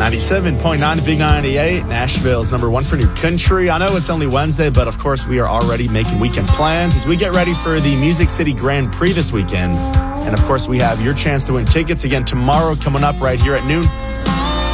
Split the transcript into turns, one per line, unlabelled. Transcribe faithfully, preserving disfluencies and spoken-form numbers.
ninety-seven point nine to Big ninety-eight, Nashville's number one for new country. I know it's only Wednesday, but of course we are already making weekend plans as we get ready for the Music City Grand Prix this weekend. And of course we have your chance to win tickets again tomorrow coming up right here at noon.